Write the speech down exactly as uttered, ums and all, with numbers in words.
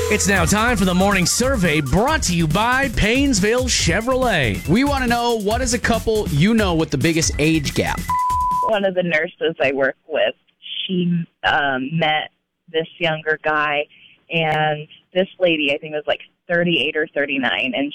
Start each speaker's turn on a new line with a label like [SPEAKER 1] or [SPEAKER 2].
[SPEAKER 1] It's now time for the morning survey brought to you by Paynesville Chevrolet.
[SPEAKER 2] We want to know, what is a couple you know with the biggest age gap?
[SPEAKER 3] One of the nurses I work with, she um, met this younger guy, and this lady, I think, was like thirty-eight or thirty-nine, and